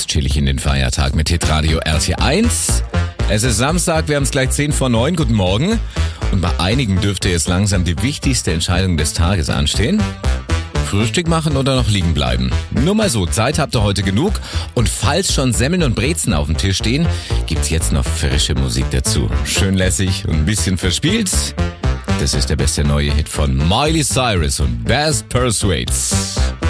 chillig in den Feiertag mit Hitradio RT1. Es ist Samstag, wir haben es gleich 9:10. Guten Morgen. Und bei einigen dürfte jetzt langsam die wichtigste Entscheidung des Tages anstehen. Frühstück machen oder noch liegen bleiben? Nur mal so, Zeit habt ihr heute genug. Und falls schon Semmeln und Brezen auf dem Tisch stehen, gibt's jetzt noch frische Musik dazu. Schön lässig und ein bisschen verspielt. Das ist der beste neue Hit von Miley Cyrus und Bass Persuades.